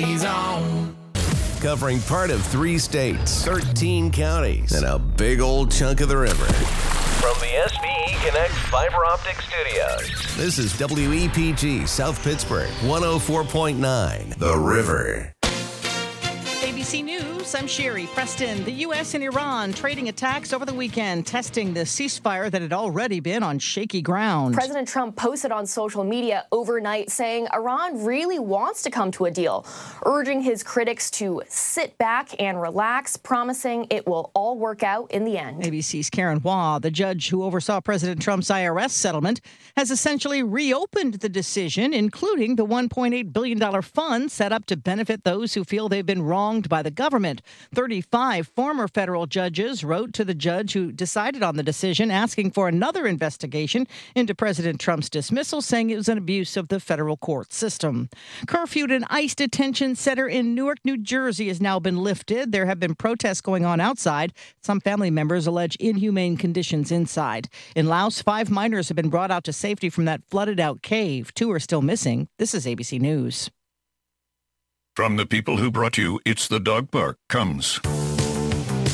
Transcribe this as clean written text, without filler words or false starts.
Blaze on. Covering part of 3 states, 13 counties, and a big old chunk of the river. From the SVE Connect Fiber Optic Studios, this is WEPG South Pittsburgh, 104.9, The River. ABC News, I'm Sherry Preston. The U.S. and Iran trading attacks over the weekend, testing the ceasefire that had already been on shaky ground. President Trump posted on social media overnight saying Iran really wants to come to a deal, urging his critics to sit back and relax, promising it will all work out in the end. ABC's Karen Hua, the judge who oversaw President Trump's IRS settlement, has essentially reopened the decision, including the $1.8 billion fund set up to benefit those who feel they've been wronged by the government. 35 former federal judges wrote to the judge who decided on the decision, asking for another investigation into President Trump's dismissal, saying it was an abuse of the federal court system. Curfew at an ICE detention center in Newark, New Jersey has now been lifted. There have been protests going on outside. Some family members allege inhumane conditions inside. In Laos, 5 miners have been brought out to safety from that flooded-out cave. 2 are still missing. This is ABC News. From the people who brought you It's the Dog Park comes